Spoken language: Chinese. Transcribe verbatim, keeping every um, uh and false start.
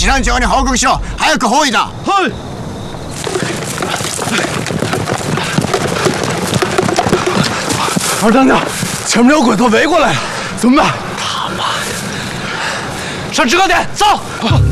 师长就要你好更小，还要更好一点。 嘿。二当家，前面有鬼头围过来了，怎么办？他妈的！上制高点，走！